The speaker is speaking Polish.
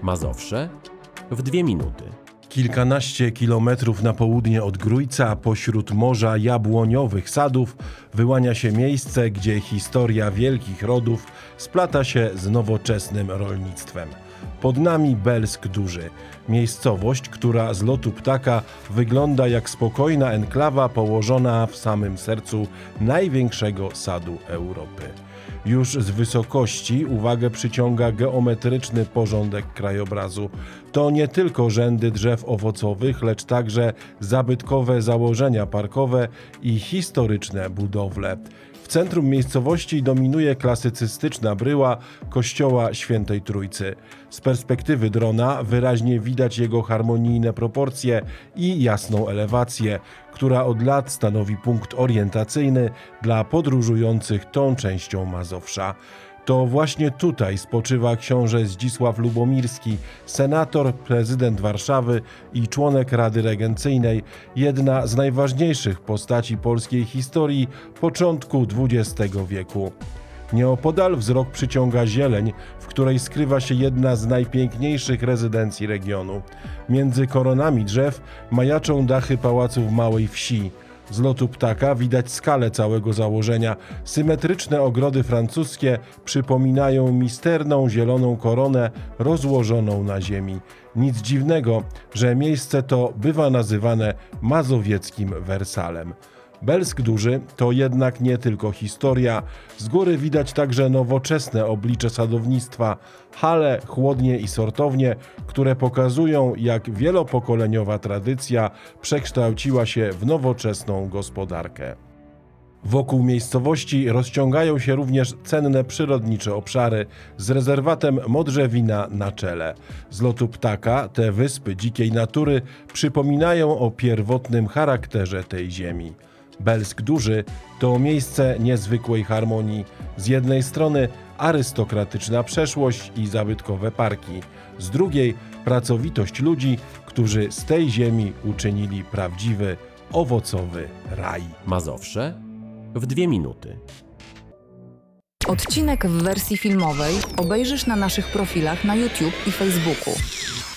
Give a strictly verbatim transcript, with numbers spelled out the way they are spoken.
Mazowsze w dwie minuty. Kilkanaście kilometrów na południe od Grójca, pośród morza jabłoniowych sadów, wyłania się miejsce, gdzie historia wielkich rodów splata się z nowoczesnym rolnictwem. Pod nami Belsk Duży, miejscowość, która z lotu ptaka wygląda jak spokojna enklawa położona w samym sercu największego sadu Europy. Już z wysokości uwagę przyciąga geometryczny porządek krajobrazu. To nie tylko rzędy drzew owocowych, lecz także zabytkowe założenia parkowe i historyczne budowle. W centrum miejscowości dominuje klasycystyczna bryła kościoła Świętej Trójcy. Z perspektywy drona wyraźnie widać jego harmonijne proporcje i jasną elewację, która od lat stanowi punkt orientacyjny dla podróżujących tą częścią Mazowsza. To właśnie tutaj spoczywa książę Zdzisław Lubomirski, senator, prezydent Warszawy i członek Rady Regencyjnej, jedna z najważniejszych postaci polskiej historii początku dwudziestego wieku. Nieopodal wzrok przyciąga zieleń, w której skrywa się jedna z najpiękniejszych rezydencji regionu. Między koronami drzew majaczą dachy pałaców Małej Wsi. Z lotu ptaka widać skalę całego założenia. Symetryczne ogrody francuskie przypominają misterną zieloną koronę rozłożoną na ziemi. Nic dziwnego, że miejsce to bywa nazywane mazowieckim Wersalem. Belsk Duży to jednak nie tylko historia. Z góry widać także nowoczesne oblicze sadownictwa, hale, chłodnie i sortownie, które pokazują, jak wielopokoleniowa tradycja przekształciła się w nowoczesną gospodarkę. Wokół miejscowości rozciągają się również cenne przyrodnicze obszary z rezerwatem Modrzewina na czele. Z lotu ptaka te wyspy dzikiej natury przypominają o pierwotnym charakterze tej ziemi. Belsk Duży to miejsce niezwykłej harmonii. Z jednej strony arystokratyczna przeszłość i zabytkowe parki, z drugiej pracowitość ludzi, którzy z tej ziemi uczynili prawdziwy, owocowy raj. Mazowsze w dwie minuty. Odcinek w wersji filmowej obejrzysz na naszych profilach na YouTube i Facebooku.